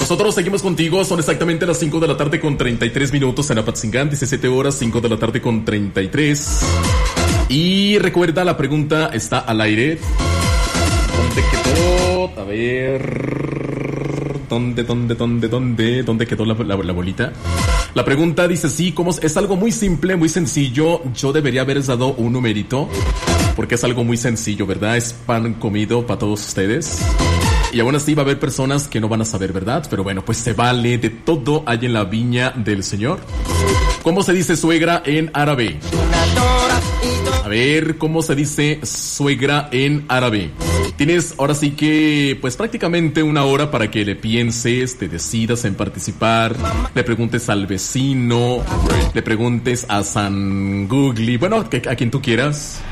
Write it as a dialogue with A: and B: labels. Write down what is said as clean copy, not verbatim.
A: Nosotros seguimos contigo, son exactamente las 5 de la tarde con 33 minutos en Apatzingán, 17 horas, 5 de la tarde con 33. Y recuerda, la pregunta está al aire. ¿Dónde quedó? A ver... ¿Dónde quedó la bolita? La pregunta dice sí, ¿cómo? Es algo muy simple, muy sencillo. Yo debería haberles dado un numerito, porque es algo muy sencillo, ¿verdad? Es pan comido para todos ustedes. Y aún así va a haber personas que no van a saber, ¿verdad? Pero bueno, pues se vale, de todo hay en la viña del Señor. ¿Cómo se dice suegra en árabe? A ver, ¿cómo se dice suegra en árabe? Tienes ahora sí que, pues prácticamente una hora para que le pienses, te decidas en participar, le preguntes al vecino, le preguntes a San Googly, bueno, a quien tú quieras.